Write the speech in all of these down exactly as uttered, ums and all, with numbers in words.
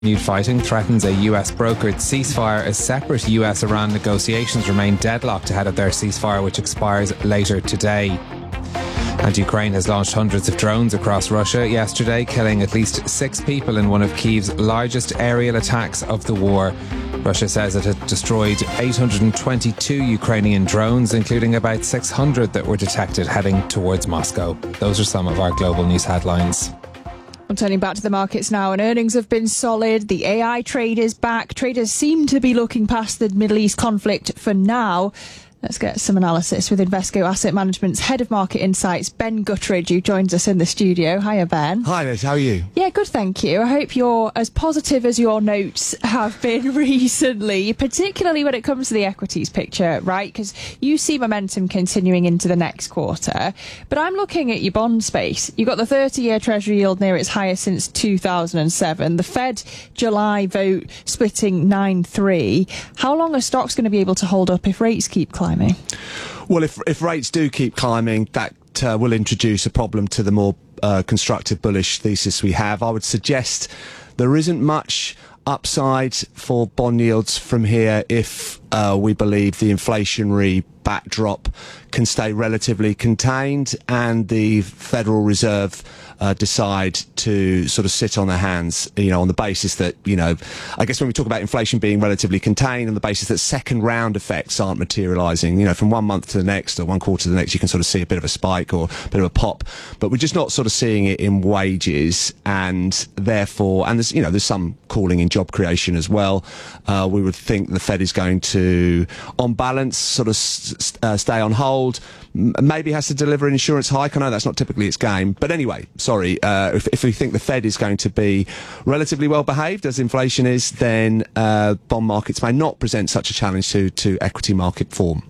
Continued fighting threatens a U S brokered ceasefire as separate U S-Iran negotiations remain deadlocked ahead of their ceasefire, which expires later today. And Ukraine has launched hundreds of drones across Russia yesterday, killing at least six people in one of Kyiv's largest aerial attacks of the war. Russia says it had destroyed eight hundred twenty-two Ukrainian drones, including about six hundred that were detected heading towards Moscow. Those are some of our global news headlines. I'm turning back to the markets now, and earnings have been solid. The A I trade is back. Traders seem to be looking past the Middle East conflict for now. Let's get some analysis with Invesco Asset Management's Head of Market Insights, Ben Guttridge, who joins us in the studio. Hiya, Ben. Hi, Liz. How are you? Yeah, good, thank you. I hope you're as positive as your notes have been recently, particularly when it comes to the equities picture, right? Because you see momentum continuing into the next quarter. But I'm looking at your bond space. You've got the thirty-year Treasury yield near its highest since two thousand seven. The Fed July vote splitting nine three. How long are stocks going to be able to hold up if rates keep climbing? Well, if if rates do keep climbing, that uh, will introduce a problem to the more uh, constructive bullish thesis we have. I would suggest there isn't much upside for bond yields from here if uh, we believe the inflationary backdrop can stay relatively contained and the Federal Reserve uh, decide to sort of sit on their hands, you know, on the basis that, you know, I guess when we talk about inflation being relatively contained, on the basis that second round effects aren't materialising, you know, from one month to the next or one quarter to the next, you can sort of see a bit of a spike or a bit of a pop, but we're just not sort of seeing it in wages, and therefore, and there's, you know, there's some calling in job creation as well. Uh, we would think the Fed is going to, on balance, sort of s- uh, stay on hold. M- maybe has to deliver an insurance hike. I know that's not typically its game, but anyway, sorry. Uh, if, if we think the Fed is going to be relatively well behaved as inflation is, then uh, bond markets may not present such a challenge to to equity market form.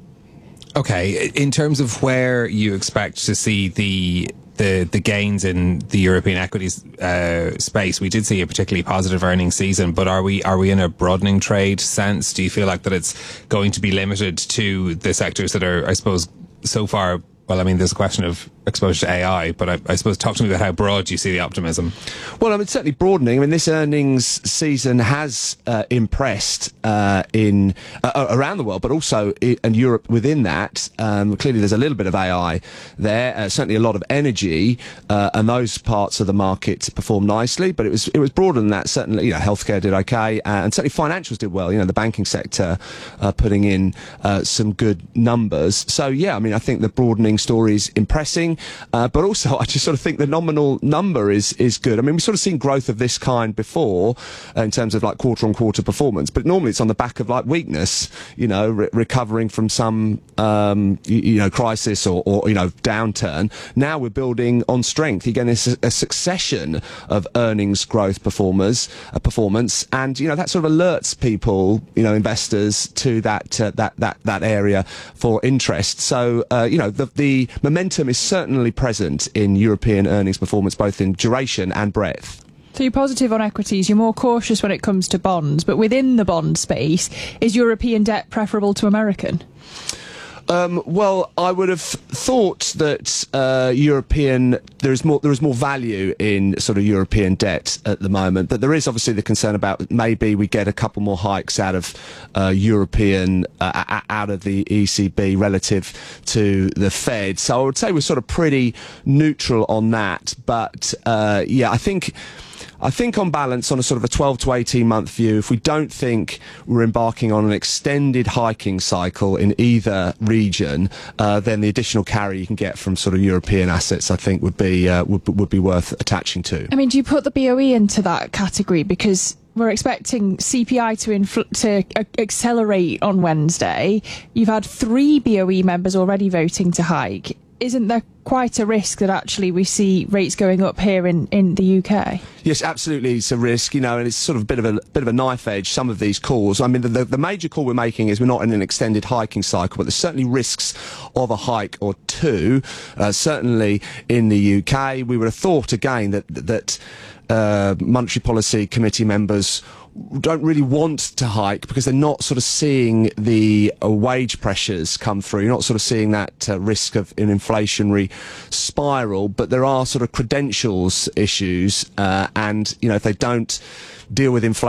Okay, in terms of where you expect to see the the the gains in the European equities uh, space, we did see a particularly positive earnings season, but are we are we in a broadening trade sense? Do you feel like that it's going to be limited to the sectors that are, I suppose, so far? Well, I mean, there's a question of exposure to A I, but I, I suppose talk to me about how broad you see the optimism. Well, I mean, certainly broadening. I mean, this earnings season has uh, impressed uh, in uh, around the world, but also in, in Europe within that. Um, clearly, there's a little bit of A I there, uh, certainly a lot of energy, uh, and those parts of the market performed nicely. But it was it was broader than that. Certainly, you know, healthcare did okay, uh, and certainly financials did well. You know, the banking sector uh, putting in uh, some good numbers. So, yeah, I mean, I think the broadening story is impressing. Uh, but also, I just sort of think the nominal number is is good. I mean, we've sort of seen growth of this kind before uh, in terms of like quarter on quarter performance, but normally it's on the back of like weakness, you know, re- recovering from some, um, you, you know, crisis or, or, you know, downturn. Now we're building on strength. Again, it's a, a succession of earnings growth performers, uh, performance, and, you know, that sort of alerts people, you know, investors to that, uh, that, that, that area for interest. So, uh, you know, the, the momentum is certainly certainly present in European earnings performance, both in duration and breadth. So you're positive on equities, you're more cautious when it comes to bonds, but within the bond space, is European debt preferable to American? Um, well, I would have thought that uh, European there is more there is more value in sort of European debt at the moment, but there is obviously the concern about maybe we get a couple more hikes out of uh, European uh, out of the E C B relative to the Fed. So I would say we're sort of pretty neutral on that, but uh, yeah, I think. I think on balance, on a sort of a twelve to eighteen month view, if we don't think we're embarking on an extended hiking cycle in either region, uh, then the additional carry you can get from sort of European assets, I think, would be uh, would, would be worth attaching to. I mean, do you put the B O E into that category? Because we're expecting C P I to infl- to uh, accelerate on Wednesday. You've had three B O E members already voting to hike. Isn't there quite a risk that actually we see rates going up here in, in the U K? Yes, absolutely, it's a risk, you know, and it's sort of a bit of a bit of a knife edge, some of these calls. I mean, the, the, the major call we're making is we're not in an extended hiking cycle, but there's certainly risks of a hike or two. Uh, certainly in the U K, we would have thought, again, that that uh, monetary policy committee members don't really want to hike because they're not sort of seeing the uh, wage pressures come through. You're not sort of seeing that uh, risk of an inflationary spiral, but there are sort of credentials issues, uh, and you know if they don't deal with inflation